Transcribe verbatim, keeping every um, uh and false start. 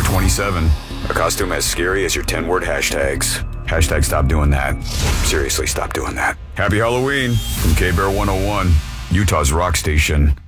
twenty-seven. A costume as scary as your ten-word hashtags. Hashtag stop doing that. Seriously, stop doing that. Happy Halloween from K-Bear one oh one, Utah's rock station.